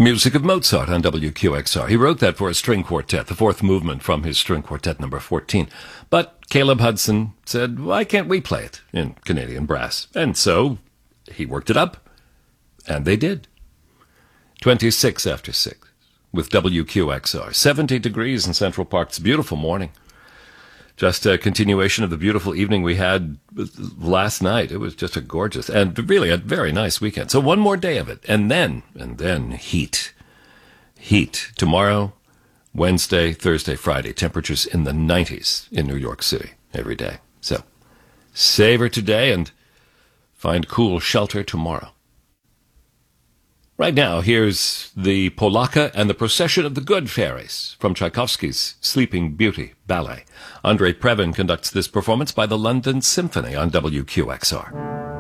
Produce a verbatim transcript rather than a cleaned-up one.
Music of Mozart on W Q X R. He wrote that for a string quartet, the fourth movement from his string quartet number fourteen. But Caleb Hudson said, why can't we play it in Canadian brass? And so he worked it up, and they did. twenty-six after six with W Q X R. seventy degrees in Central Park. It's a beautiful morning. Just a continuation of the beautiful evening we had last night. It was just a gorgeous and really a very nice weekend. So one more day of it. And then, and then heat. Heat. Tomorrow, Wednesday, Thursday, Friday. Temperatures in the nineties in New York City every day. So savor today and find cool shelter tomorrow. Right now, here's the Polacca and the Procession of the Good Fairies from Tchaikovsky's Sleeping Beauty ballet. Andrei Previn conducts this performance by the London Symphony on W Q X R.